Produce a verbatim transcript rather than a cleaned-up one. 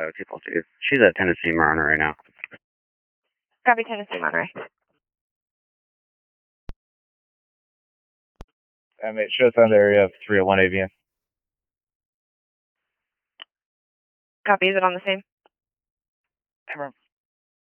So two plus two. She's at Tennessee Mariner right now. Copy Tennessee Monterey. Um, it shows on the area of three oh one A V N. Copy, is it on the same? Ever.